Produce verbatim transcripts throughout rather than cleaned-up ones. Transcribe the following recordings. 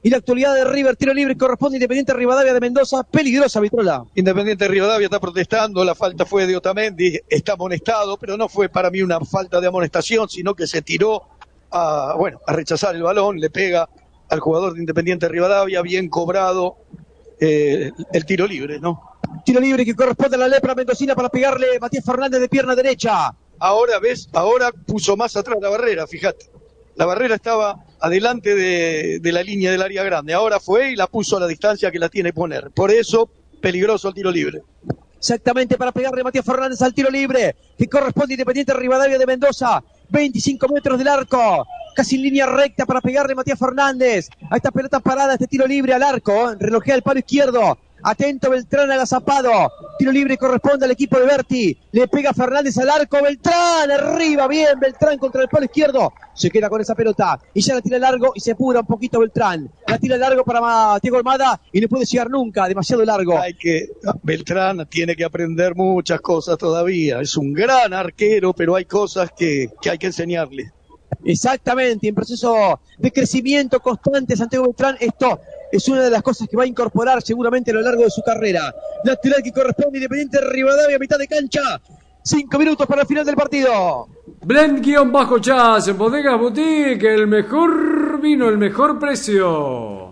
y la actualidad de River. Tiro libre corresponde a Independiente Rivadavia de Mendoza. Peligrosa, Vitrola. Independiente Rivadavia está protestando, la falta fue de Otamendi, está amonestado, pero no fue para mí una falta de amonestación, sino que se tiró a, bueno, a rechazar el balón, le pega al jugador de Independiente Rivadavia, bien cobrado eh, el tiro libre, ¿no? Tiro libre que corresponde a la lepra mendocina para pegarle Matías Fernández de pierna derecha. Ahora, ¿ves? Ahora puso más atrás la barrera, fíjate. La barrera estaba adelante de, de la línea del área grande. Ahora fue y la puso a la distancia que la tiene que poner. Por eso, peligroso el tiro libre. Exactamente, para pegarle Matías Fernández al tiro libre, que corresponde a Independiente Rivadavia de Mendoza. veinticinco metros del arco, casi en línea recta para pegarle Matías Fernández. A esta pelota parada, este tiro libre al arco. Relojea el palo izquierdo. Atento Beltrán agazapado. Tiro libre corresponde al equipo de Berti. Le pega Fernández al arco. Beltrán arriba. Bien Beltrán contra el palo izquierdo. Se queda con esa pelota. Y ya la tira largo y se apura un poquito Beltrán. La tira largo para Diego Almada y no puede llegar nunca. Demasiado largo. Hay que, Beltrán tiene que aprender muchas cosas todavía. Es un gran arquero, pero hay cosas que, que hay que enseñarle. Exactamente. En proceso de crecimiento constante Santiago Beltrán. Esto es una de las cosas que va a incorporar seguramente a lo largo de su carrera. Lateral que corresponde a Independiente Rivadavia, mitad de cancha. Cinco minutos para el final del partido. Blend-Chas en Bodegas Boutique, el mejor vino, el mejor precio.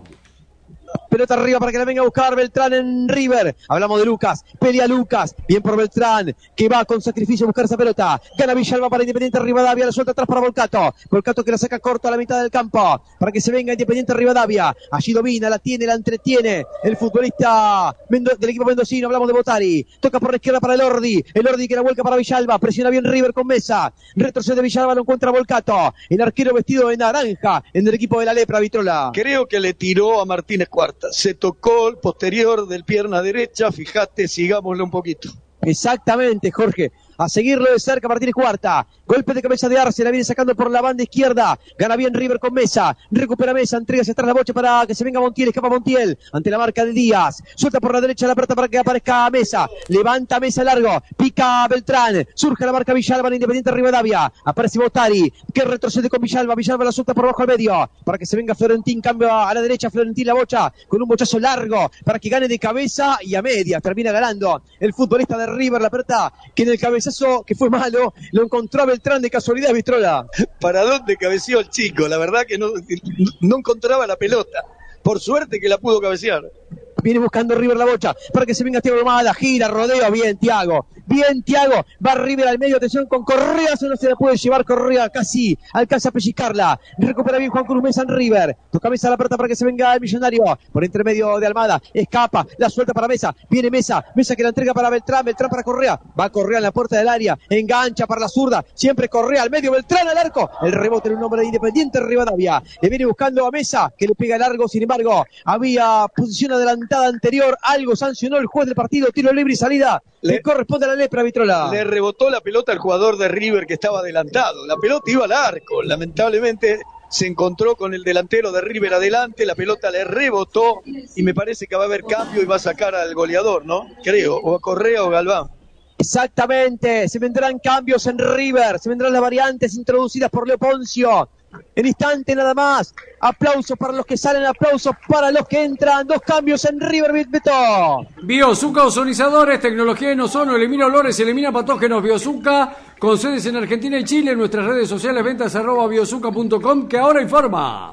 Pelota arriba para que la venga a buscar Beltrán en River. Hablamos de Lucas. Pelea Lucas. Bien por Beltrán, que va con sacrificio a buscar esa pelota. Gana Villalba para Independiente Rivadavia. La suelta atrás para Volcato. Volcato que la saca corto a la mitad del campo. Para que se venga Independiente Rivadavia. Allí domina, la tiene, la entretiene. El futbolista Mendo- del equipo mendocino. Hablamos de Botari. Toca por la izquierda para el Ordi. El Ordi que la vuelca para Villalba. Presiona bien River con Mesa. Retrocede Villalba, lo encuentra Volcato. El arquero vestido de naranja en el equipo de la lepra, Vitrola. Creo que le tiró a Martínez Cuarta. Se tocó el posterior del pierna derecha, fíjate, sigámoslo un poquito. Exactamente, Jorge. A seguirlo de cerca Martínez Cuarta. Golpe de cabeza de Arce, la viene sacando por la banda izquierda. Gana bien River con Mesa. Recupera Mesa, entrega hacia atrás la bocha para que se venga Montiel. Escapa Montiel ante la marca de Díaz. Suelta por la derecha la pelota para que aparezca Mesa. Levanta Mesa largo. Pica Beltrán. Surge la marca Villalba en Independiente Rivadavia. Aparece Botari, que retrocede con Villalba. Villalba la suelta por abajo al medio. Para que se venga Florentín. Cambio a la derecha. Florentín la bocha con un bochazo largo. Para que gane de cabeza y a medias. Termina ganando el futbolista de River. La pelota que en el cabezazo, que fue malo, lo encontró a Beltrán de casualidad, Vitrola. ¿Para dónde cabeceó el chico? La verdad que no, no encontraba la pelota. Por suerte que la pudo cabecear. Viene buscando River la bocha para que se venga Thiago Almada, gira, rodeo, bien Thiago, bien Thiago, va River al medio, atención con Correa, eso no se la puede llevar Correa, casi alcanza a pellizcarla, recupera bien Juan Cruz Mesa en River, toca Mesa la pelota para que se venga el Millonario, por entre medio de Almada, escapa, la suelta para Mesa, viene Mesa, Mesa que la entrega para Beltrán, Beltrán para Correa, va Correa en la puerta del área, engancha para la zurda, siempre Correa al medio, Beltrán al arco, el rebote en un hombre de Independiente Rivadavia, le viene buscando a Mesa, que le pega largo, sin embargo, había posición adelantada anterior, algo sancionó el juez del partido, tiro libre y salida, le, le corresponde a la lepra, Vitrola. Le rebotó la pelota al jugador de River que estaba adelantado, la pelota iba al arco, lamentablemente se encontró con el delantero de River adelante, la pelota le rebotó y me parece que va a haber cambio y va a sacar al goleador, ¿no? Creo, o a Correa o Galván. Exactamente, se vendrán cambios en River, se vendrán las variantes introducidas por Leo Poncio. En instante nada más, aplausos para los que salen, aplausos para los que entran, dos cambios en River, Beto. Biozuca Ozonizadores, tecnología en ozono, elimina olores, elimina patógenos. Biozuca, con sedes en Argentina y Chile, en nuestras redes sociales, ventas arroba biozuca punto com, que ahora informa.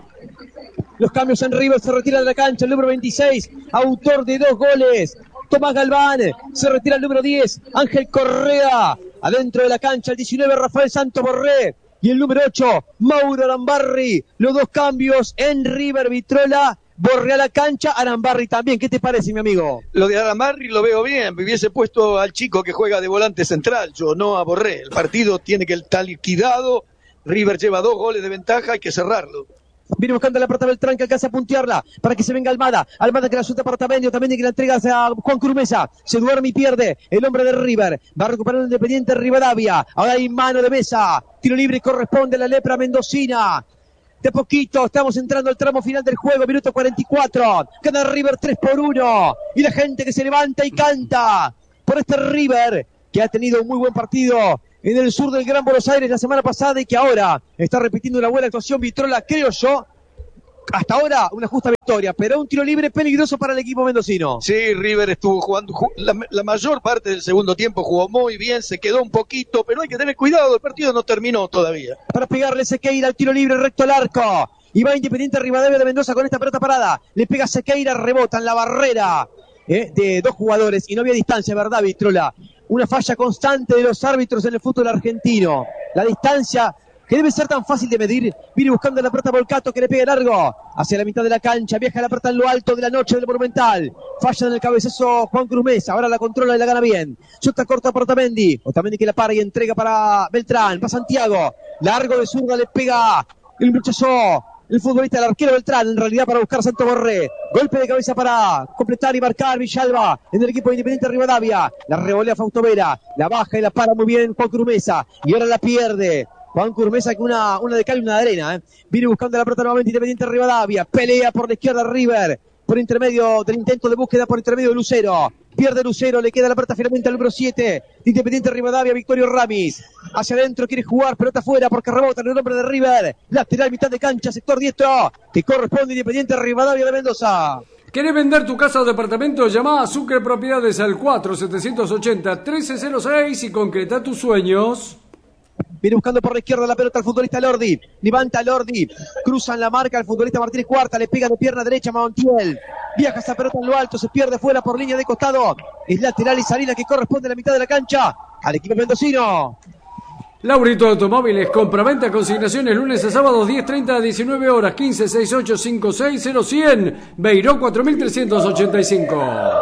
Los cambios en River, se retira de la cancha el número veintiséis, autor de dos goles, Tomás Galván, se retira el número diez, Ángel Correa, adentro de la cancha el diecinueve, Rafael Santos Borré, y el número ocho, Mauro Arambarri. Los dos cambios en River, Vitrola. Borré a la cancha, Arambarri también. ¿Qué te parece, mi amigo? Lo de Arambarri lo veo bien. Me hubiese puesto al chico que juega de volante central, yo no a Borré. El partido tiene que estar liquidado. River lleva dos goles de ventaja, hay que cerrarlo. Viene buscando la pelota Beltrán, que alcanza a puntearla para que se venga Almada. Almada que la suelta para Otamendi, Otamendi que la entrega a Juan Cruz Mesa. Se duerme y pierde el hombre de River. Va a recuperar el Independiente Rivadavia. Ahora hay mano de Mesa. Tiro libre y corresponde a la lepra mendocina. De poquito estamos entrando al tramo final del juego, minuto cuarenta y cuatro. Gana River tres por uno. Y la gente que se levanta y canta por este River, que ha tenido un muy buen partido en el sur del Gran Buenos Aires la semana pasada y que ahora está repitiendo una buena actuación, Vitrola, creo yo, hasta ahora una justa victoria, pero un tiro libre peligroso para el equipo mendocino. Sí, River estuvo jugando, la, la mayor parte del segundo tiempo jugó muy bien, se quedó un poquito, pero hay que tener cuidado, el partido no terminó todavía. Para pegarle Sequeira al tiro libre recto al arco. Y va Independiente Rivadavia de Mendoza con esta pelota parada. Le pega Sequeira, rebota en la barrera eh, de dos jugadores. Y no había distancia, ¿verdad, Vitrola? Una falla constante de los árbitros en el fútbol argentino. La distancia que debe ser tan fácil de medir. Viene buscando la pelota Volcato, que le pega largo hacia la mitad de la cancha. Viaja la pelota en lo alto de la noche del Monumental. Falla en el cabezazo Juan Cruz Mesa. Ahora la controla y la gana bien. Chuta corta para Otamendi. Otamendi que la para y entrega para Beltrán. Va Santiago. Largo de zurda, le pega el muchacho, el futbolista, el arquero Beltrán, en realidad para buscar a Santo Borré. Golpe de cabeza para completar y marcar Villalba en el equipo de Independiente Rivadavia. La revolea Fausto Vera. La baja y la para muy bien Juan Cruz Mesa. Y ahora la pierde Juan Cruz Mesa, que una, una de cal y una de arena. ¿eh? Viene buscando la pelota nuevamente Independiente Rivadavia. Pelea por la izquierda River. Por intermedio del intento de búsqueda por intermedio de Lucero. Pierde Lucero, le queda la pelota finalmente al número siete. Independiente Rivadavia, Victorio Ramis. Hacia adentro, quiere jugar, pelota afuera porque rebota en el nombre de River. Lateral, mitad de cancha, sector diestro, que corresponde a Independiente Rivadavia de Mendoza. ¿Querés vender tu casa o departamento? Llamá a Sucre Propiedades al cuatro setecientos ochenta trece cero seis y concreta tus sueños. Viene buscando por la izquierda la pelota al futbolista Lordi. Levanta Lordi. Cruzan la marca al futbolista Martínez Cuarta. Le pega de pierna derecha a Montiel. Viaja esa pelota en lo alto. Se pierde fuera por línea de costado. Es lateral y salida que corresponde a la mitad de la cancha al equipo mendocino. Laurito Automóviles, compraventa, consignaciones lunes a sábados diez treinta a diecinueve horas, quince sesenta y ocho cincuenta y seis cero cien, Beiró cuatro mil trescientos ochenta y cinco.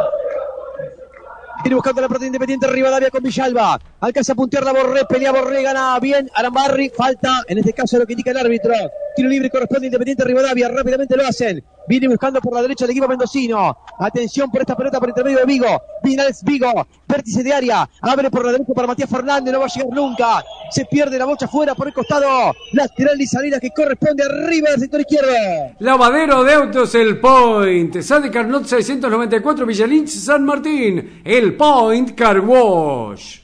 Viene buscando la pelota Independiente Rivadavia con Villalba. Alcanza a puntear la Borré, pelea Borré, gana bien Arambarri, falta, en este caso lo que indica el árbitro. Tiro libre corresponde a Independiente Rivadavia, rápidamente lo hacen. Viene buscando por la derecha el equipo mendocino. Atención por esta pelota por intermedio de Vigo. Vinales Vigo, vértice de área. Abre por la derecha para Matías Fernández, no va a llegar nunca. Se pierde la bocha fuera por el costado. Lateral y salida que corresponde a River, sector izquierdo. Lavadero de autos El Point. Sade Carnot seiscientos noventa y cuatro, Villalín San Martín. El Point Car Wash.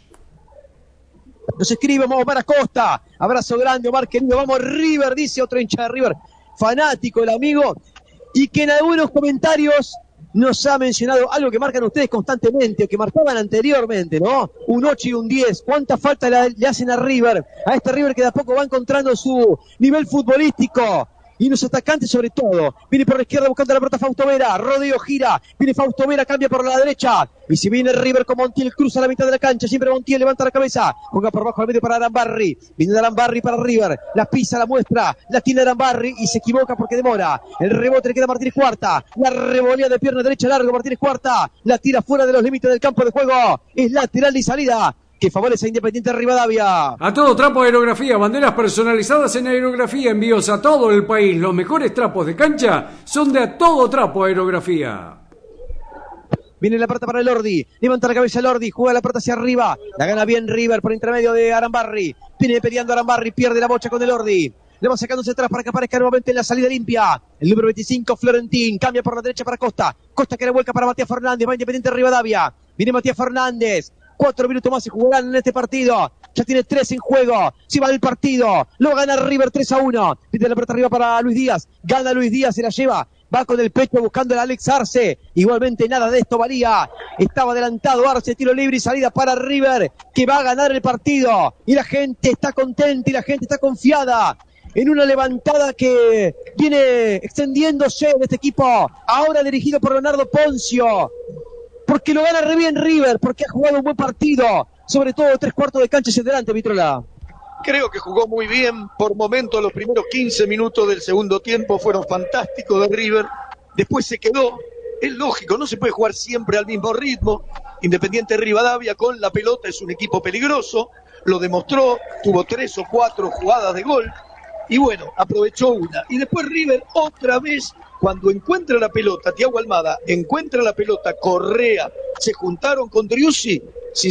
Nos escribe Omar Acosta. Abrazo grande, Omar querido. Vamos River, dice otro hincha de River. Fanático el amigo. Y que en algunos comentarios nos ha mencionado algo que marcan ustedes constantemente, o que marcaban anteriormente, ¿no? Un ocho y un diez. ¿Cuánta falta le hacen a River? A este River que de a poco va encontrando su nivel futbolístico. Y los atacantes sobre todo. Viene por la izquierda buscando la pelota Fausto Vera. Rodeo gira. Viene Fausto Vera, cambia por la derecha. Y si viene River con Montiel, cruza la mitad de la cancha. Siempre Montiel levanta la cabeza. Ponga por bajo al medio para Arambarri. Viene Arambarri para River. La pisa, la muestra. La tiene Arambarri y se equivoca porque demora. El rebote le queda a Martínez Cuarta. La revolea de pierna derecha largo Martínez Cuarta. La tira fuera de los límites del campo de juego. Es lateral y salida que favorece a Independiente Rivadavia. A todo trapo aerografía, banderas personalizadas en aerografía, envíos a todo el país. Los mejores trapos de cancha son de A Todo Trapo Aerografía. Viene la pelota para el Lordi, levanta la cabeza el Lordi, juega la pelota hacia arriba, la gana bien River por intermedio de Arambarri. Viene peleando Arambarri, pierde la bocha con el Lordi. Le va sacándose atrás para que aparezca nuevamente en la salida limpia. El número veinticinco, Florentín, cambia por la derecha para Costa. Costa que revuelca para Matías Fernández, va Independiente Rivadavia. Viene Matías Fernández. Cuatro minutos más se jugarán en este partido. Ya tiene tres en juego. Si va el partido. Lo gana River tres a uno. Pide la pelota arriba para Luis Díaz. Gana Luis Díaz, se la lleva. Va con el pecho buscando al Alex Arce. Igualmente nada de esto valía. Estaba adelantado Arce. Tiro libre y salida para River, que va a ganar el partido. Y la gente está contenta y la gente está confiada en una levantada que viene extendiéndose de este equipo. Ahora dirigido por Leonardo Poncio. Porque lo gana re bien River, porque ha jugado un buen partido, sobre todo tres cuartos de cancha hacia adelante, Vitrola. Creo que jugó muy bien, por momentos los primeros quince minutos del segundo tiempo fueron fantásticos de River, después se quedó, es lógico, no se puede jugar siempre al mismo ritmo. Independiente Rivadavia con la pelota es un equipo peligroso, lo demostró, tuvo tres o cuatro jugadas de gol, y bueno, aprovechó una, y después River otra vez, cuando encuentra la pelota, Thiago Almada encuentra la pelota, Correa, se juntaron con Driussi,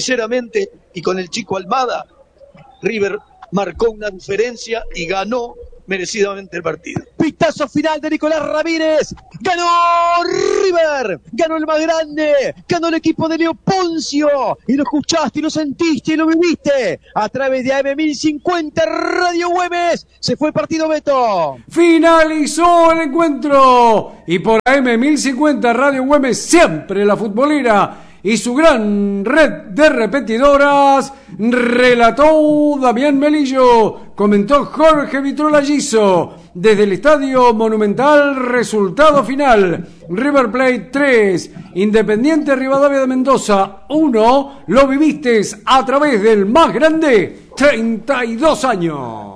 sinceramente, y con el chico Almada, River marcó una diferencia y ganó merecidamente el partido. Pistazo final de Nicolás Ramírez. Ganó River. Ganó el más grande. Ganó el equipo de Leo Poncio. Y lo escuchaste, y lo sentiste, y lo viviste. A través de A M mil cincuenta Radio Güemes. Se fue el partido, Beto. Finalizó el encuentro. Y por A M mil cincuenta Radio Güemes, siempre la futbolera y su gran red de repetidoras, relató Damián Melillo, comentó Jorge Vitrola Giso. Desde el Estadio Monumental, resultado final: River Plate tres, Independiente Rivadavia de Mendoza uno. Lo viviste a través del más grande, treinta y dos años.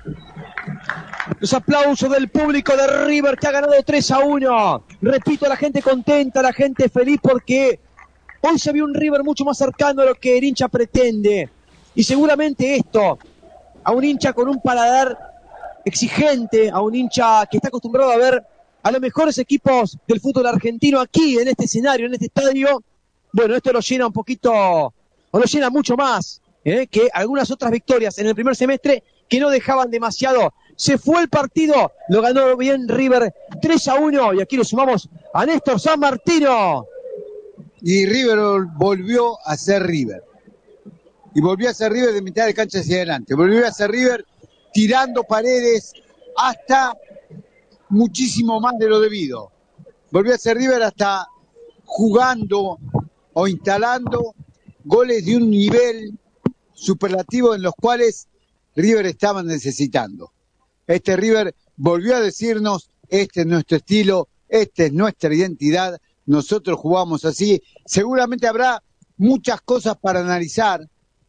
Los aplausos del público de River, que ha ganado tres a uno. Repito, la gente contenta, la gente feliz, porque hoy se vio un River mucho más cercano a lo que el hincha pretende. Y seguramente esto, a un hincha con un paladar exigente, a un hincha que está acostumbrado a ver a los mejores equipos del fútbol argentino aquí, en este escenario, en este estadio, bueno, esto lo llena un poquito, o lo llena mucho más, ¿eh? que algunas otras victorias en el primer semestre que no dejaban demasiado. Se fue el partido, lo ganó bien River tres a uno, y aquí lo sumamos a Néstor San Martino. Y River volvió a ser River. Y volvió a ser River de mitad de cancha hacia adelante. Volvió a ser River tirando paredes hasta muchísimo más de lo debido. Volvió a ser River hasta jugando o instalando goles de un nivel superlativo en los cuales River estaba necesitando. Este River volvió a decirnos: este es nuestro estilo, esta es nuestra identidad, nosotros jugamos así. Seguramente habrá muchas cosas para analizar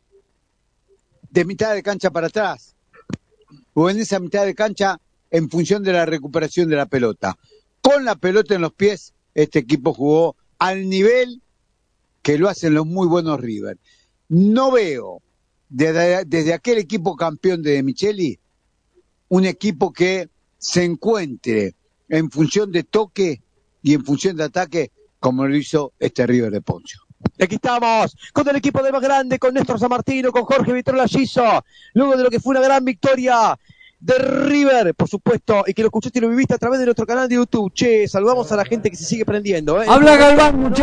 de mitad de cancha para atrás, o en esa mitad de cancha en función de la recuperación de la pelota. Con la pelota en los pies, este equipo jugó al nivel que lo hacen los muy buenos River. No veo desde, desde aquel equipo campeón de De Micheli un equipo que se encuentre en función de toque y en función de ataque como lo hizo este River de Poncio. Aquí estamos con el equipo de más grande, con Néstor San Martino, con Jorge Vitrola Giso, luego de lo que fue una gran victoria de River, por supuesto, y que lo escuchaste y lo viviste a través de nuestro canal de YouTube. Che, saludamos a la gente que se sigue prendiendo, ¿eh? Habla Galván, muchachos.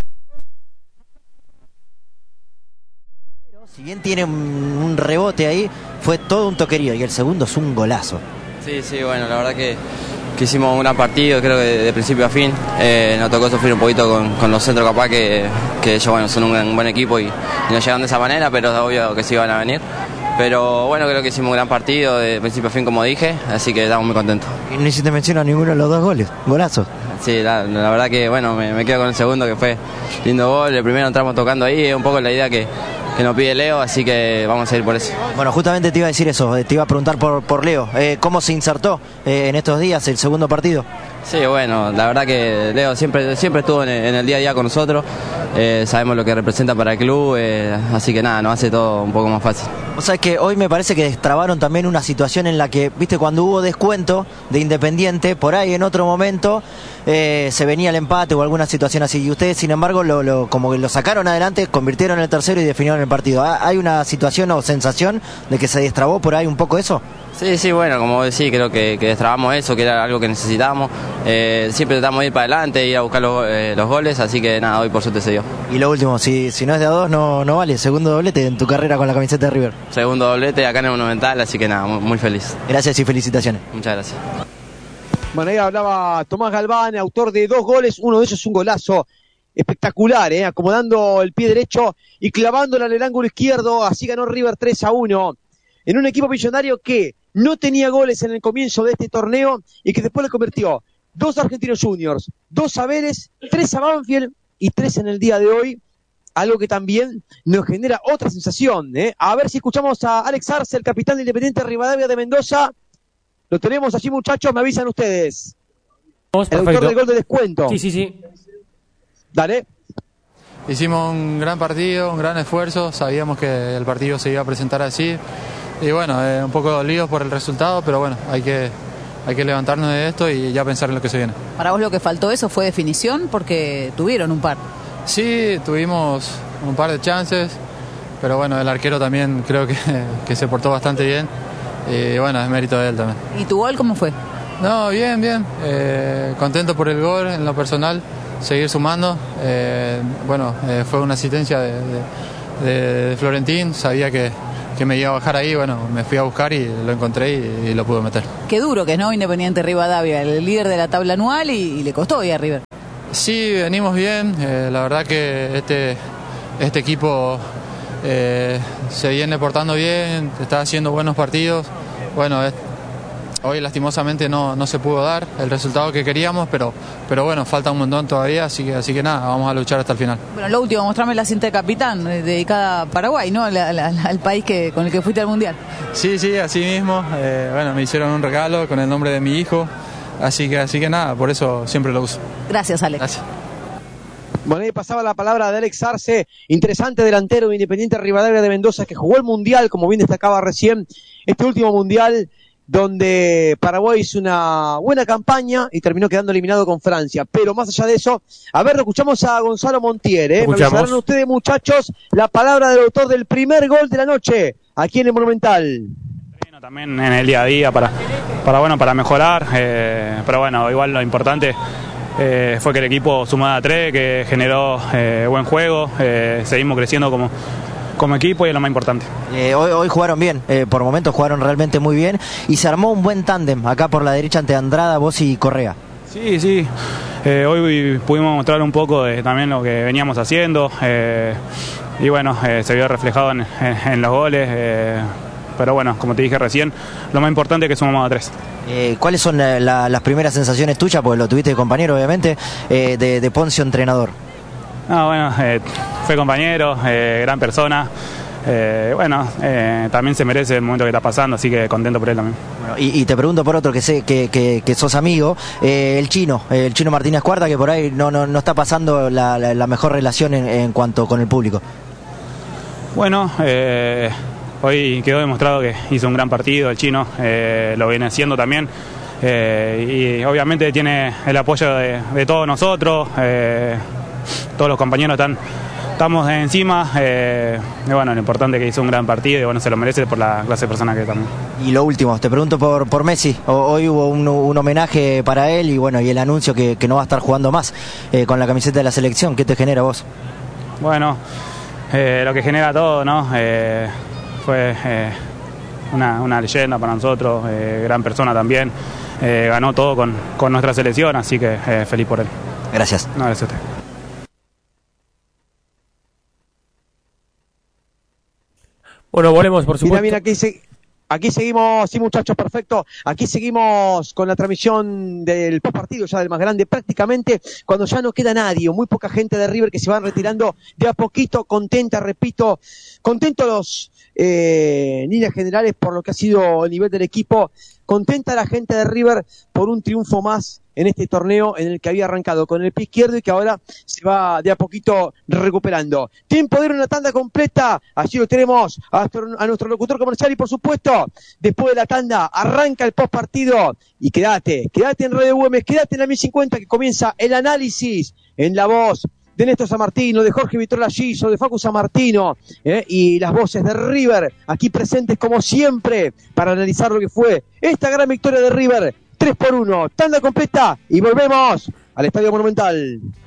Si bien tiene un, un rebote ahí, fue todo un toquerío, y el segundo es un golazo. Sí, sí, bueno, la verdad que, que hicimos un gran partido, creo que de, de principio a fin. Eh, nos tocó sufrir un poquito con, con los centros capaz, que, que ellos bueno, son un, un buen equipo y, y nos llegan de esa manera, pero es obvio que sí iban a venir. Pero bueno, creo que hicimos un gran partido de principio a fin, como dije, así que estamos muy contentos. Y no hiciste mención a ninguno de los dos goles, golazos. Sí, la, la verdad que bueno, me, me quedo con el segundo, que fue lindo gol. El primero entramos tocando ahí, es un poco la idea que, que nos pide Leo, así que vamos a ir por eso. Bueno, justamente te iba a decir eso, te iba a preguntar por, por Leo. Eh, ¿Cómo se insertó eh, en estos días el segundo partido? Sí, bueno, la verdad que Leo siempre, siempre estuvo en el, en el día a día con nosotros, eh, sabemos lo que representa para el club, eh, así que nada, nos hace todo un poco más fácil. O sea, que hoy me parece que destrabaron también una situación en la que, viste, cuando hubo descuento de Independiente, por ahí en otro momento eh, se venía el empate o alguna situación así, y ustedes sin embargo lo, lo, como que lo sacaron adelante, convirtieron en el tercero y definieron el partido. ¿Hay una situación o sensación de que se destrabó por ahí un poco eso? Sí, sí, bueno, como decís, creo que, que destrabamos eso, que era algo que necesitábamos. Eh, siempre tratamos de ir para adelante, ir a buscar los, eh, los goles, así que nada, hoy por suerte se dio. Y lo último, si, si no es de a dos, no, no vale. Segundo doblete en tu carrera con la camiseta de River. Segundo doblete acá en el Monumental, así que nada, muy, muy feliz. Gracias y felicitaciones. Muchas gracias. Bueno, ahí hablaba Tomás Galván, autor de dos goles, uno de ellos es un golazo espectacular, ¿eh? Acomodando el pie derecho y clavándola en el ángulo izquierdo. Así ganó River tres a uno. En un equipo millonario que no tenía goles en el comienzo de este torneo y que después le convirtió dos Argentinos Juniors, dos a Vélez, tres a Banfield y tres en el día de hoy. Algo que también nos genera otra sensación, ¿eh? A ver si escuchamos a Alex Arce, el capitán de Independiente Rivadavia de Mendoza. Lo tenemos allí, muchachos, me avisan ustedes. El autor del gol de descuento. Sí, sí, sí. Dale. Hicimos un gran partido, un gran esfuerzo, sabíamos que el partido se iba a presentar así. Y bueno, eh, un poco dolidos por el resultado, pero bueno, hay que, hay que levantarnos de esto y ya pensar en lo que se viene. Para vos lo que faltó eso fue definición, porque tuvieron un par. Sí, tuvimos un par de chances, pero bueno, el arquero también creo que, que se portó bastante bien. y bueno, es mérito de él también. ¿Y tu gol cómo fue? No, bien, bien, eh, contento por el gol en lo personal, seguir sumando, eh, bueno, eh, fue una asistencia de, de, de, de Florentín, sabía que, que me iba a bajar ahí, bueno, me fui a buscar y lo encontré y, y lo pude meter. Qué duro que es, ¿no? Independiente Rivadavia, el líder de la tabla anual y, y le costó hoy a River. Sí, venimos bien, eh, la verdad que este, este equipo eh, se viene portando bien, está haciendo buenos partidos, bueno, es, hoy lastimosamente no, no se pudo dar el resultado que queríamos, pero, pero bueno, falta un montón todavía, así que, así que nada, vamos a luchar hasta el final. Bueno, lo último, mostrame la cinta de capitán dedicada a Paraguay, ¿no? La, la, al país que, con el que fuiste al Mundial. Sí, sí, así mismo, eh, bueno, me hicieron un regalo con el nombre de mi hijo, así que, así que nada, por eso siempre lo uso. Gracias, Alex. Gracias. Bueno, ahí pasaba la palabra de Alex Arce, interesante delantero de Independiente Rivadavia de Mendoza, que jugó el Mundial, como bien destacaba recién, este último Mundial, donde Paraguay hizo una buena campaña y terminó quedando eliminado con Francia. Pero más allá de eso, a ver, escuchamos a Gonzalo Montiel, ¿eh? Me avisarán ustedes, muchachos, la palabra del autor del primer gol de la noche, aquí en el Monumental. También en el día a día para, para, bueno, para mejorar, eh, pero bueno, igual lo importante eh, fue que el equipo sumaba a tres, que generó eh, buen juego, eh, seguimos creciendo como... como equipo y es lo más importante. Eh, hoy, hoy jugaron bien, eh, por momentos jugaron realmente muy bien y se armó un buen tándem acá por la derecha ante Andrada, vos y Correa. Sí, sí, eh, hoy pudimos mostrar un poco de también lo que veníamos haciendo eh, y bueno, eh, se vio reflejado en, en, en los goles, eh, pero bueno, como te dije recién, lo más importante es que sumamos a tres. Eh, ¿Cuáles son la, la, las primeras sensaciones tuyas, porque lo tuviste de compañero obviamente, eh, de, de Poncio entrenador? No, bueno, eh, fue compañero, eh, gran persona, eh, bueno, eh, también se merece el momento que está pasando, así que contento por él también. Bueno, y, y te pregunto por otro que sé que, que, que sos amigo, eh, el chino, el chino Martínez Cuarta, que por ahí no, no, no está pasando la, la, la mejor relación en, en cuanto con el público. Bueno, eh, hoy quedó demostrado que hizo un gran partido el chino, eh, lo viene haciendo también. Eh, y obviamente tiene el apoyo de, de todos nosotros, eh, todos los compañeros están estamos encima, eh, y bueno, lo importante es que hizo un gran partido y bueno, se lo merece por la clase de persona que es también. Y lo último, te pregunto por, por Messi, hoy hubo un, un homenaje para él y bueno, y el anuncio que, que no va a estar jugando más eh, con la camiseta de la selección, ¿qué te genera a vos? Bueno, eh, lo que genera todo, ¿no? Eh, fue eh, una, una leyenda para nosotros, eh, gran persona también, eh, ganó todo con, con nuestra selección, así que eh, feliz por él. Gracias. No, gracias a usted. Bueno, volvemos, por supuesto. Mira, mira, aquí, se, aquí seguimos, sí muchachos, perfecto. Aquí seguimos con la transmisión del postpartido ya del más grande, prácticamente cuando ya no queda nadie, muy poca gente de River que se van retirando de a poquito, contenta, repito, contentos los eh, líneas generales por lo que ha sido el nivel del equipo, contenta la gente de River por un triunfo más en este torneo en el que había arrancado con el pie izquierdo y que ahora se va de a poquito recuperando. Tiempo de ir a una tanda completa, allí lo tenemos a, a nuestro locutor comercial y por supuesto, después de la tanda arranca el post partido y quédate, quédate en Radio Güemes, quédate en la mil cincuenta que comienza el análisis en la voz de Néstor Sammartino, de Jorge Vitrola Giso, de Facu Sammartino eh, y las voces de River aquí presentes como siempre para analizar lo que fue esta gran victoria de River. tres por uno, tanda completa y volvemos al Estadio Monumental.